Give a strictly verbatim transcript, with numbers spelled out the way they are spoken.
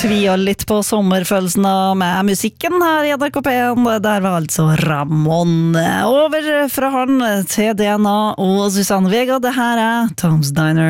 tvia litt på sommerfølelsen med musikken her i N R K P en. Der var altså Ramón. Over fra han til D N A og Susanne Vega. Det her er Tom's Diner.